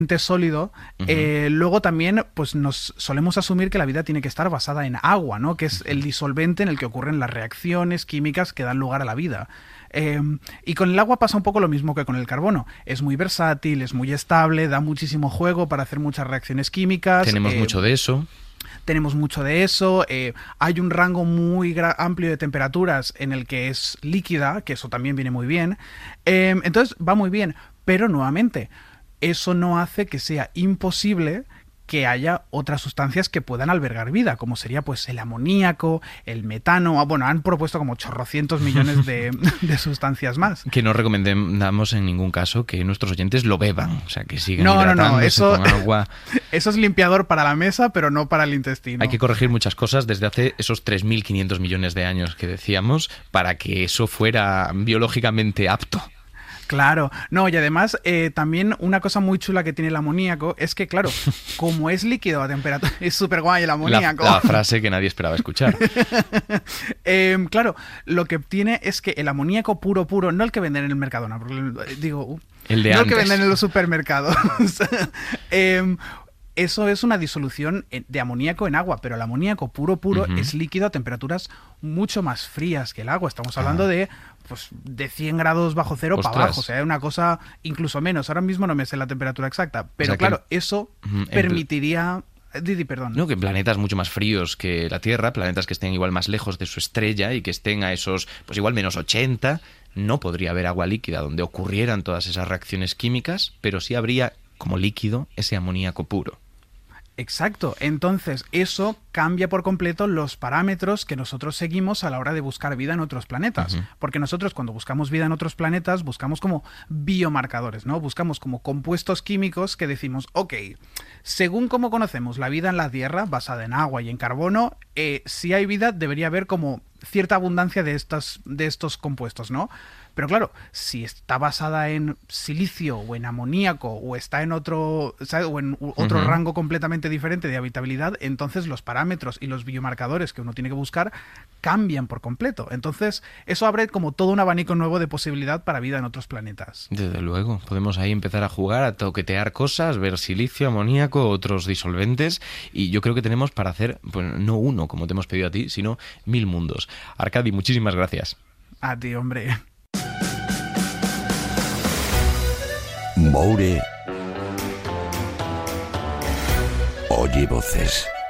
sólido, luego también pues nos solemos asumir que la vida tiene que estar basada en agua, ¿no? Que es el disolvente en el que ocurren las reacciones químicas que dan lugar a la vida. Y con el agua pasa un poco lo mismo que con el carbono. Es muy versátil, es muy estable, da muchísimo juego para hacer muchas reacciones químicas. Tenemos mucho de eso. Tenemos mucho de eso. Hay un rango muy amplio de temperaturas en el que es líquida, que eso también viene muy bien. Entonces va muy bien, pero nuevamente, eso no hace que sea imposible que haya otras sustancias que puedan albergar vida, como sería pues el amoníaco, el metano. Bueno, han propuesto como chorrocientos millones de sustancias más. Que no recomendamos en ningún caso que nuestros oyentes lo beban, o sea, que sigan hidratándose eso, con agua. Eso es limpiador para la mesa, pero no para el intestino. Hay que corregir muchas cosas desde hace esos 3.500 millones de años que decíamos para que eso fuera biológicamente apto. Claro, no, y además también una cosa muy chula que tiene el amoníaco es que, claro, como es líquido a temperatura, es súper guay el amoníaco. La frase que nadie esperaba escuchar. Claro, lo que tiene es que el amoníaco puro, no el que venden en el Mercadona, porque digo, el de no antes. El que venden en los supermercados. Eso es una disolución de amoníaco en agua, pero el amoníaco puro es líquido a temperaturas mucho más frías que el agua. Estamos hablando de 100 grados bajo cero para abajo, o sea, una cosa incluso menos. Ahora mismo no me sé la temperatura exacta, pero o sea, claro, eso permitiría... Didi, perdón. No, que en planetas mucho más fríos que la Tierra, planetas que estén igual más lejos de su estrella y que estén a esos, pues igual menos 80, no podría haber agua líquida donde ocurrieran todas esas reacciones químicas, pero sí habría como líquido ese amoníaco puro. Exacto, entonces eso cambia por completo los parámetros que nosotros seguimos a la hora de buscar vida en otros planetas, porque nosotros cuando buscamos vida en otros planetas buscamos como biomarcadores, ¿no? Buscamos como compuestos químicos que decimos, ok, según como conocemos la vida en la Tierra, basada en agua y en carbono, si hay vida debería haber como cierta abundancia de estos compuestos, ¿no? Pero claro, si está basada en silicio o en amoníaco o está en otro, ¿sabes? O en otro rango completamente diferente de habitabilidad, entonces los parámetros y los biomarcadores que uno tiene que buscar cambian por completo. Entonces eso abre como todo un abanico nuevo de posibilidad para vida en otros planetas. Desde luego, podemos ahí empezar a jugar, a toquetear cosas, ver silicio, amoníaco, otros disolventes, y yo creo que tenemos para hacer, pues no uno como te hemos pedido a ti, sino 1000 mundos. Arcadi, muchísimas gracias. A ti, hombre. Moure oye voces.